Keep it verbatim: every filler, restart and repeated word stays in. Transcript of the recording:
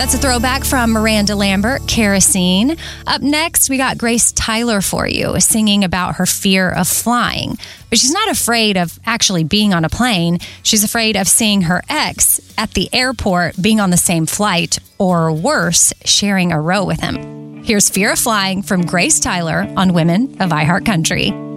That's a throwback from Miranda Lambert, Kerosene. Up next, we got Grace Tyler for you, singing about her fear of flying. But she's not afraid of actually being on a plane. She's afraid of seeing her ex at the airport being on the same flight, or worse, sharing a row with him. Here's Fear of Flying from Grace Tyler on Women of iHeart Country.